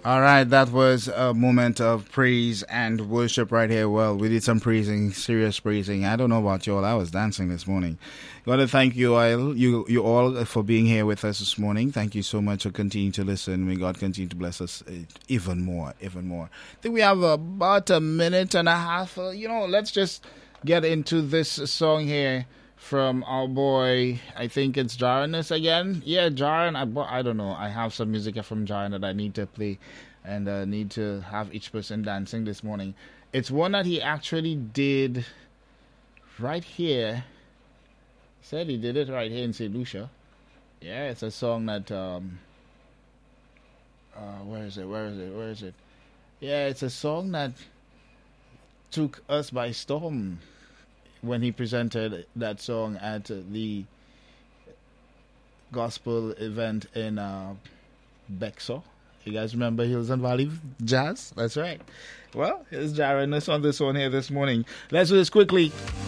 All right, that was a moment of praise and worship right here. Well, we did some praising, serious praising. I don't know about you all. I was dancing this morning. Got to thank you all for being here with us this morning. Thank you so much for continuing to listen. May God continue to bless us even more, even more. I think we have about a minute and a half. Let's just get into this song here from our boy, I think it's Jaranus again. Yeah, Jaran. I don't know. I have some music from Jaran that I need to play and need to have each person dancing this morning. It's one that he actually did right here. He said he did it right here in St. Lucia. Yeah, it's a song that, where is it? Yeah, it's a song that took us by storm when he presented that song at the gospel event in Bexar. You guys remember Hills and Valley Jazz? That's right. Well, here's Jaranus on this one here this morning. Let's do this quickly.